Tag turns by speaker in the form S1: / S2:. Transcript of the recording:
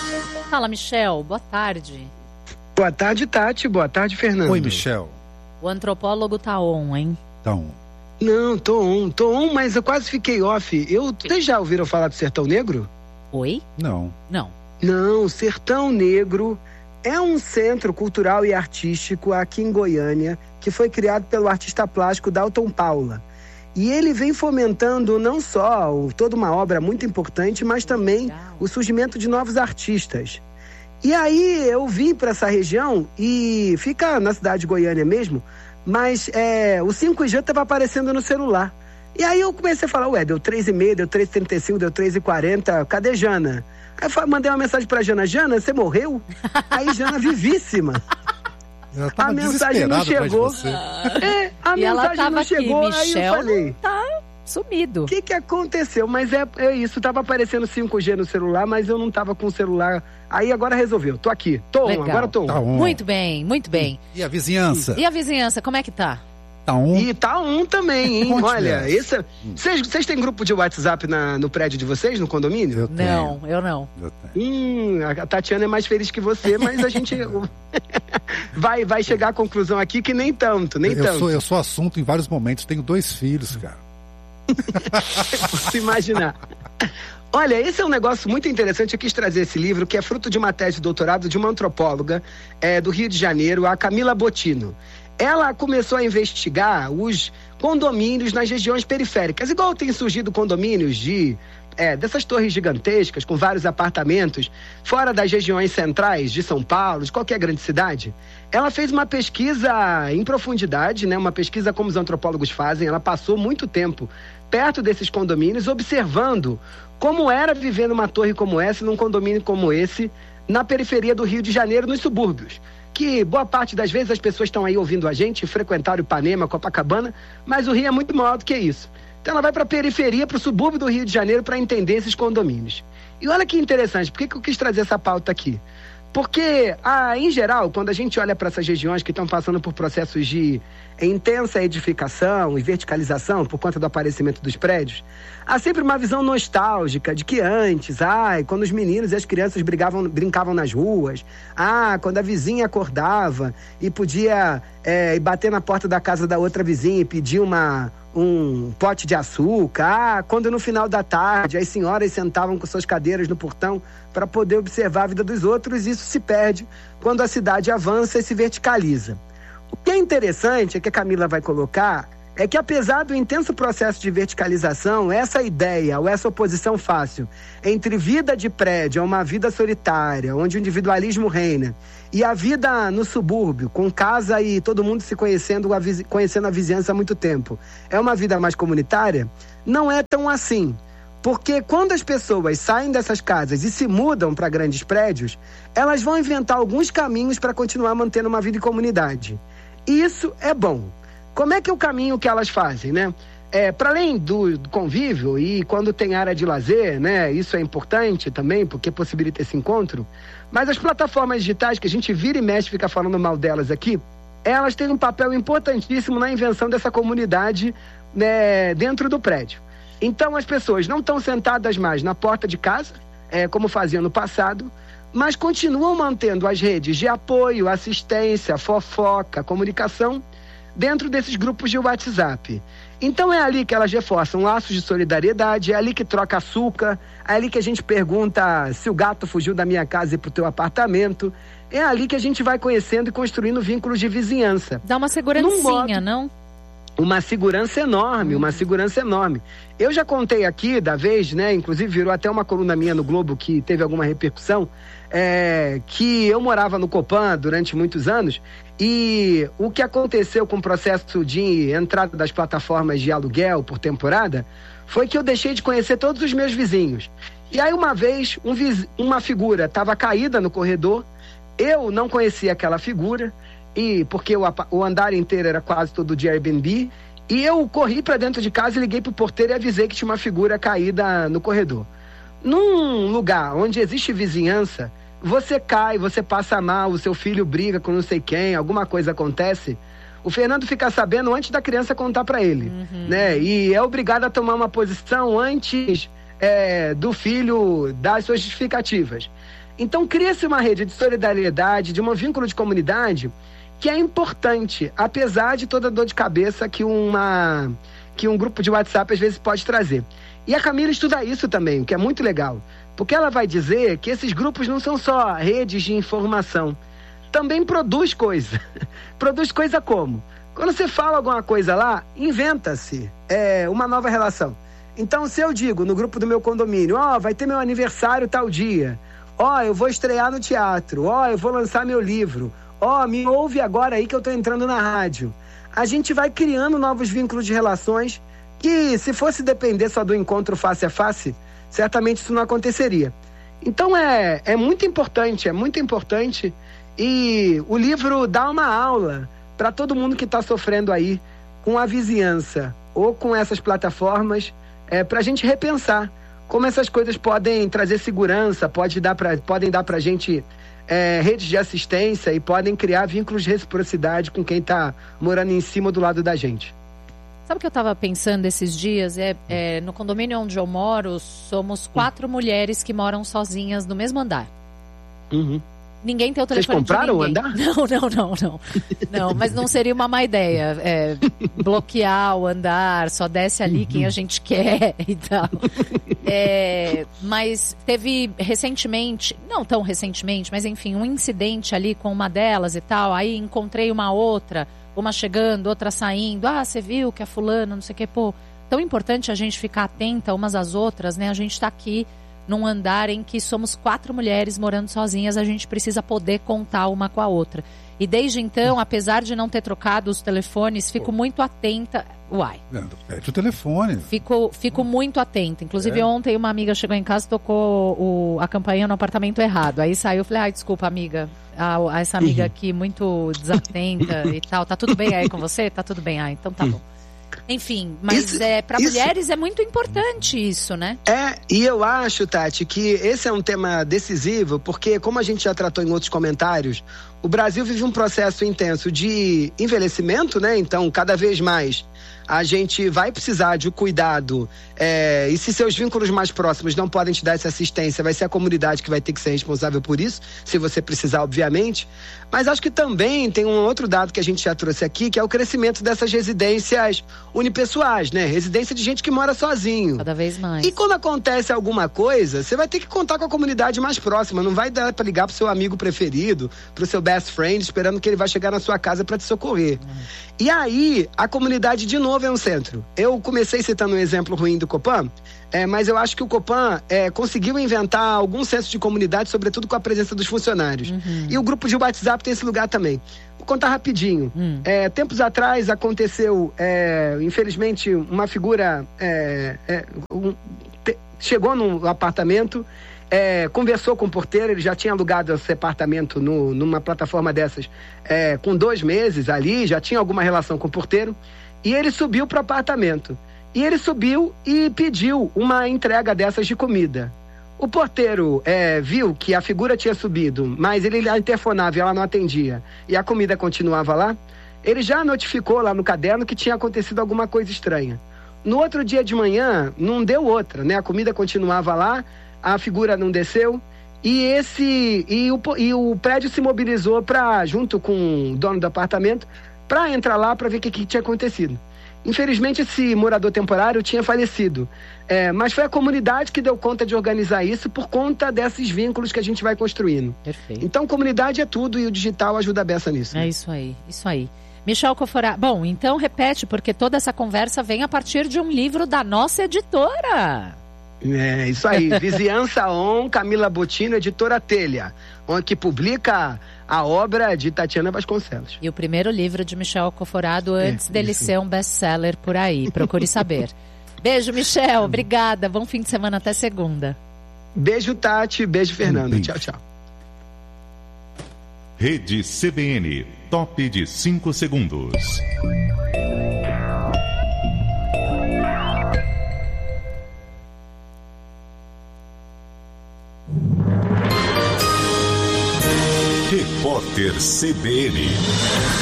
S1: Fala, Michel. Boa tarde.
S2: Boa tarde, Tati. Boa tarde, Fernando.
S3: Oi, Michel.
S1: O antropólogo tá on, hein?
S3: Tá on.
S2: Não, tô on, mas eu quase fiquei off. Vocês já ouviram falar do Sertão Negro?
S1: Oi?
S3: Não.
S2: Não, Sertão Negro é um centro cultural e artístico aqui em Goiânia, que foi criado pelo artista plástico Dalton Paula. E ele vem fomentando não só toda uma obra muito importante, mas também o surgimento de novos artistas. E aí eu vim para essa região e fica na cidade de Goiânia mesmo, mas o 5G estava aparecendo no celular. E aí eu comecei a falar, deu 3h30, deu 3h35, deu 3h40, cadê Jana? Aí eu mandei uma mensagem pra Jana, você morreu? Aí Jana, vivíssima. A mensagem não chegou. A mensagem não chegou,
S1: aqui,
S2: aí
S1: Michel,
S2: eu falei...
S1: tá sumido.
S2: O que aconteceu? Mas é isso, tava aparecendo 5G no celular, mas eu não tava com o celular. Aí agora resolveu, tô aqui, tô on, agora tô on.
S3: Tá on.
S1: Muito bem, muito bem.
S3: E a vizinhança?
S1: E a vizinhança, como é que tá?
S3: Tá on?
S2: E tá on também, hein?
S3: Conte
S2: Olha,
S3: dessa.
S2: vocês têm grupo de WhatsApp no prédio de vocês, no condomínio?
S3: Eu tenho.
S1: Não, eu não.
S3: Eu tenho.
S2: A Tatiana é mais feliz que você, mas a gente vai chegar à conclusão aqui que nem tanto.
S3: Eu sou assunto em vários momentos, tenho 2 filhos, cara.
S2: Se imaginar. Olha, esse é um negócio muito interessante. Eu quis trazer esse livro, que é fruto de uma tese de doutorado de uma antropóloga do Rio de Janeiro, a Camila Bottino. Ela começou a investigar os condomínios nas regiões periféricas. Igual tem surgido condomínios dessas torres gigantescas, com vários apartamentos, fora das regiões centrais de São Paulo, de qualquer grande cidade. Ela fez uma pesquisa em profundidade, né? Uma pesquisa como os antropólogos fazem. Ela passou muito tempo perto desses condomínios, observando como era viver numa torre como essa, num condomínio como esse, na periferia do Rio de Janeiro, nos subúrbios. Que boa parte das vezes as pessoas estão aí ouvindo a gente, frequentaram Ipanema, Copacabana, mas o Rio é muito maior do que isso. Então ela vai para a periferia, para o subúrbio do Rio de Janeiro, para entender esses condomínios. E olha que interessante, por que eu quis trazer essa pauta aqui? Porque, em geral, quando a gente olha para essas regiões que estão passando por processos de intensa edificação e verticalização por conta do aparecimento dos prédios, há sempre uma visão nostálgica de que antes, quando os meninos e as crianças brincavam nas ruas, quando a vizinha acordava e podia ir bater na porta da casa da outra vizinha e pedir um pote de açúcar, quando no final da tarde as senhoras sentavam com suas cadeiras no portão para poder observar a vida dos outros. Isso se perde quando a cidade avança e se verticaliza. O que é interessante, que a Camila vai colocar, é que apesar do intenso processo de verticalização, essa ideia ou essa oposição fácil entre vida de prédio a uma vida solitária, onde o individualismo reina, e a vida no subúrbio, com casa e todo mundo se conhecendo a vizinhança há muito tempo, é uma vida mais comunitária, não é tão assim. Porque quando as pessoas saem dessas casas e se mudam para grandes prédios, elas vão inventar alguns caminhos para continuar mantendo uma vida em comunidade. Isso é bom. Como é que é o caminho que elas fazem, né? Para além do convívio e quando tem área de lazer, né? Isso é importante também, porque possibilita esse encontro. Mas as plataformas digitais, que a gente vira e mexe, fica falando mal delas aqui, elas têm um papel importantíssimo na invenção dessa comunidade, né, dentro do prédio. Então as pessoas não estão sentadas mais na porta de casa, como faziam no passado, mas continuam mantendo as redes de apoio, assistência, fofoca, comunicação dentro desses grupos de WhatsApp. Então é ali que elas reforçam laços de solidariedade, é ali que troca açúcar, é ali que a gente pergunta se o gato fugiu da minha casa e pro teu apartamento, é ali que a gente vai conhecendo e construindo vínculos de vizinhança.
S1: Dá uma segurancinha, não?
S2: Uma segurança enorme, uma segurança enorme. Eu já contei aqui da vez, né? Inclusive virou até uma coluna minha no Globo que teve alguma repercussão, que eu morava no Copan durante muitos anos e o que aconteceu com o processo de entrada das plataformas de aluguel por temporada foi que eu deixei de conhecer todos os meus vizinhos. E aí uma vez uma figura estava caída no corredor, eu não conhecia aquela figura, e porque o andar inteiro era quase todo de Airbnb, e eu corri para dentro de casa e liguei pro porteiro e avisei que tinha uma figura caída no corredor. Num lugar onde existe vizinhança, você cai, você passa mal, o seu filho briga com não sei quem, alguma coisa acontece, o Fernando fica sabendo antes da criança contar para ele, né? E é obrigado a tomar uma posição antes do filho dar as suas justificativas. Então cria-se uma rede de solidariedade, de um vínculo de comunidade que é importante, apesar de toda a dor de cabeça que um grupo de WhatsApp às vezes pode trazer. E a Camila estuda isso também, o que é muito legal, porque ela vai dizer que esses grupos não são só redes de informação, também produz coisa. Produz coisa como? Quando você fala alguma coisa lá, inventa-se uma nova relação. Então, se eu digo no grupo do meu condomínio, vai ter meu aniversário tal dia, eu vou estrear no teatro, eu vou lançar meu livro, me ouve agora aí que eu tô entrando na rádio. A gente vai criando novos vínculos de relações que, se fosse depender só do encontro face a face, certamente isso não aconteceria. Então é muito importante, e o livro dá uma aula para todo mundo que está sofrendo aí com a vizinhança ou com essas plataformas, para a gente repensar como essas coisas podem trazer segurança, podem dar para a gente redes de assistência e podem criar vínculos de reciprocidade com quem está morando em cima ou do lado da gente.
S1: Sabe o que eu estava pensando esses dias? No condomínio onde eu moro, somos 4 mulheres que moram sozinhas no mesmo andar.
S2: Uhum.
S1: Ninguém tem o telefone de ninguém.
S2: Vocês compraram o andar?
S1: Não, mas não seria uma má ideia. Bloquear o andar, só desce ali quem a gente quer e tal. Mas teve recentemente, não tão recentemente, mas enfim, um incidente ali com uma delas e tal. Aí encontrei uma outra, uma chegando, outra saindo. Você viu que a fulana, não sei o que. Tão importante a gente ficar atenta umas às outras, né? A gente tá aqui num andar em que somos 4 mulheres morando sozinhas, a gente precisa poder contar uma com a outra. E desde então, apesar de não ter trocado os telefones, fico muito atenta.
S3: Pede o telefone.
S1: Fico muito atenta. Inclusive, ontem uma amiga chegou em casa e tocou a campainha no apartamento errado. Aí saiu, falei, desculpa, amiga. Essa amiga aqui muito desatenta e tal. Tá tudo bem aí com você? Tá tudo bem. Então tá bom. Enfim, mas para mulheres é muito importante isso, né?
S2: E eu acho, Tati, que esse é um tema decisivo, porque como a gente já tratou em outros comentários, o Brasil vive um processo intenso de envelhecimento, né? Então, cada vez mais a gente vai precisar de cuidado, e se seus vínculos mais próximos não podem te dar essa assistência, vai ser a comunidade que vai ter que ser responsável por isso, se você precisar, obviamente. Mas acho que também tem um outro dado que a gente já trouxe aqui, que é o crescimento dessas residências unipessoais, né? Residência de gente que mora sozinho.
S1: Cada vez mais.
S2: E quando acontece alguma coisa, você vai ter que contar com a comunidade mais próxima, não vai dar para ligar pro seu amigo preferido, pro seu best friend, esperando que ele vai chegar na sua casa para te socorrer. E aí, a comunidade de novo é um centro. Eu comecei citando um exemplo ruim do Copan, mas eu acho que o Copan conseguiu inventar algum senso de comunidade, sobretudo com a presença dos funcionários. E o grupo de WhatsApp tem esse lugar também. Vou contar rapidinho. Tempos atrás aconteceu, infelizmente, uma figura chegou no apartamento, conversou com o porteiro, ele já tinha alugado esse apartamento numa plataforma dessas com 2 meses ali, já tinha alguma relação com o porteiro, e ele subiu para o apartamento. E ele subiu e pediu uma entrega dessas de comida. O porteiro viu que a figura tinha subido, mas ele interfonava e ela não atendia, e a comida continuava lá. Ele já notificou lá no caderno que tinha acontecido alguma coisa estranha. No outro dia de manhã, não deu outra, né? A comida continuava lá, a figura não desceu, e o prédio se mobilizou junto com o dono do apartamento, para entrar lá para ver o que tinha acontecido. Infelizmente, esse morador temporário tinha falecido, mas foi a comunidade que deu conta de organizar isso por conta desses vínculos que a gente vai construindo.
S1: Perfeito.
S2: Então, comunidade é tudo e o digital ajuda a beça nisso.
S1: Né? Isso aí. Michel Coforá, bom, então repete, porque toda essa conversa vem a partir de um livro da nossa editora.
S2: Isso aí, Vizinhança On, Camila Bottino, editora Telha, que publica a obra de Tatiana Vasconcelos.
S1: E o primeiro livro de Michel Coforado antes dele ser um best-seller por aí, procure saber. Beijo, Michel, obrigada, bom fim de semana, até segunda.
S2: Beijo, Tati, beijo, Fernanda, tchau, tchau.
S4: Rede CBN, top de 5 segundos. Repórter CBN.